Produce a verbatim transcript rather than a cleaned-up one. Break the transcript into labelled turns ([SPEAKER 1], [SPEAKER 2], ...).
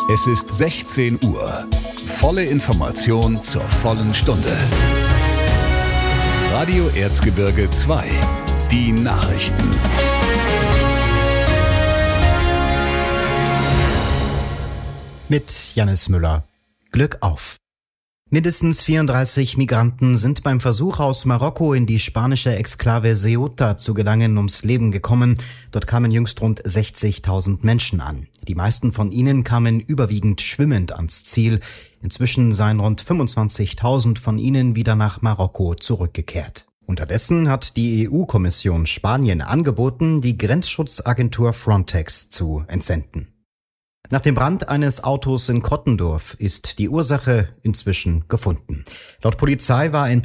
[SPEAKER 1] Es ist sechzehn Uhr. Volle Information zur vollen Stunde. Radio Erzgebirge zwei. Die Nachrichten.
[SPEAKER 2] Mit Jannis Müller. Glück auf! Mindestens vierunddreißig Migranten sind beim Versuch, aus Marokko in die spanische Exklave Ceuta zu gelangen, ums Leben gekommen. Dort kamen jüngst rund sechzigtausend Menschen an. Die meisten von ihnen kamen überwiegend schwimmend ans Ziel. Inzwischen seien rund fünfundzwanzigtausend von ihnen wieder nach Marokko zurückgekehrt. Unterdessen hat die E U-Kommission Spanien angeboten, die Grenzschutzagentur Frontex zu entsenden. Nach dem Brand eines Autos in Krottendorf ist die Ursache inzwischen gefunden. Laut Polizei war ein